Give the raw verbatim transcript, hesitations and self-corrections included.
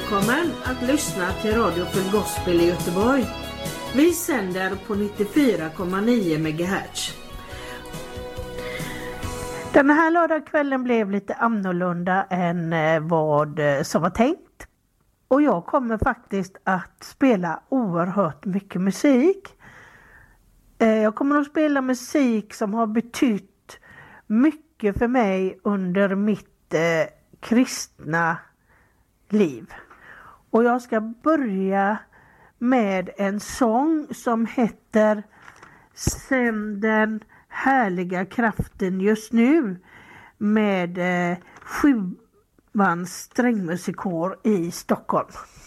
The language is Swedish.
välkommen att lyssna till Radio Full Gospel i Göteborg. Vi sänder på nittiofyra komma nio megahertz. Den här lördagskvällen blev lite annorlunda än vad som var tänkt. Och jag kommer faktiskt att spela oerhört mycket musik. Jag kommer att spela musik som har betytt mycket för mig under mitt eh, kristna liv. Och jag ska börja med en sång som heter Sänd den härliga kraften just nu med eh, Sjuvans strängmusikår i Stockholm.